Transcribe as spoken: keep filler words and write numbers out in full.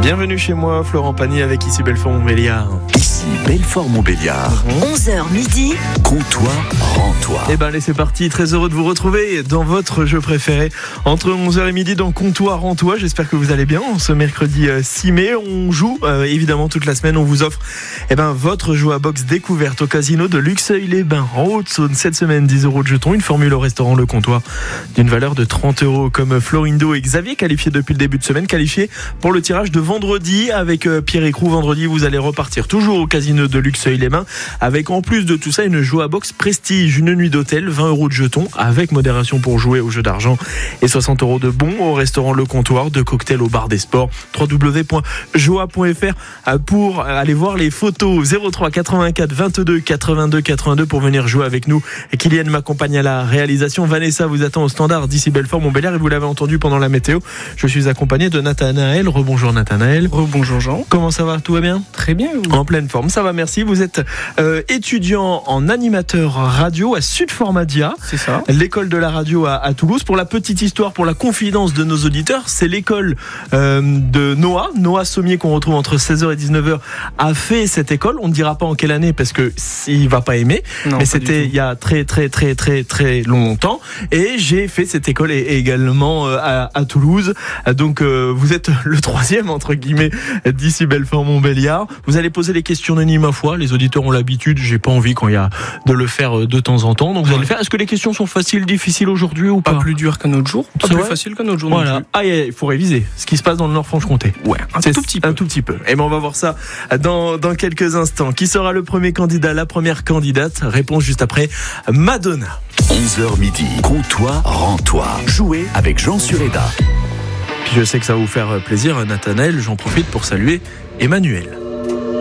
Bienvenue chez moi, Florent Pagny avec ici Belfort-Montbéliard. Ici Belfort-Montbéliard. Mmh. onze heures midi. Comptoir, rends-toi. Eh ben allez, c'est parti. Très heureux de vous retrouver dans votre jeu préféré entre onze heures et midi dans Comptoir, rends-toi. J'espère que vous allez bien. Ce mercredi six mai, on joue euh, évidemment toute la semaine. On vous offre eh ben, votre jeu à box découverte au casino de Luxeuil-les-Bains en Haute-Saône. Cette semaine, dix euros de jetons. Une formule au restaurant Le Comptoir d'une valeur de trente euros. Comme Florindo et Xavier, qualifiés depuis le début de semaine, qualifiés pour le tirage de vendredi avec Pierre Écrou. Vendredi, vous allez repartir toujours au casino de Luxeuil-les-Bains avec en plus de tout ça une joie box prestige, une nuit d'hôtel, vingt euros de jetons avec modération pour jouer au jeu d'argent et soixante euros de bons au restaurant Le Comptoir, de cocktails au bar des sports. w w w point joa point f r pour aller voir les photos. Zéro trois quatre-vingt-quatre vingt-deux quatre-vingt-deux quatre-vingt-deux pour venir jouer avec nous. Et Kylian m'accompagne à la réalisation. Vanessa vous attend au standard d'ici Belfort-Montbéliard et vous l'avez entendu pendant la météo. Je suis accompagné de Nathanaël. Rebonjour Nathanaël. Rebonjour Jean. Comment ça va? Tout va bien? Très bien. Oui. En pleine forme, ça va, merci. Vous êtes euh, étudiant en animateur radio à Sud-Formadia. C'est ça. L'école de la radio à, à Toulouse. Pour la petite histoire, pour la confidence de nos auditeurs, c'est l'école euh, de Noah. Noah Sommier, qu'on retrouve entre seize heures et dix-neuf heures, a fait cette école. On ne dira pas en quelle année parce que il va pas aimer. Non, mais pas c'était il y a très très très très très longtemps. Et j'ai fait cette école également à, à Toulouse. Donc euh, vous êtes le troisième entre guillemets d'ici Belfort-Montbéliard. Vous allez poser les questions anonymes à fois. Les auditeurs ont l'habitude. J'ai pas envie quand il y a de le faire de temps en temps. Donc vous ouais. allez le faire. Est-ce que les questions sont faciles, difficiles aujourd'hui ou pas? Pas plus dur qu'un autre jour. Pas C'est plus vrai facile qu'un autre jour. Voilà. Non plus. Ah, il faut réviser ce qui se passe dans le Nord-Franche-Comté. Ouais, un C'est tout petit peu. Un tout petit peu. Et ben on va voir ça dans, dans quelques instants. Qui sera le premier candidat, la première candidate? Réponse juste après Madonna. onze heures midi. Comptoir, rends-toi. Jouez avec Jean Sureda. Puis je sais que ça va vous faire plaisir, Nathanaël. J'en profite pour saluer Emmanuel.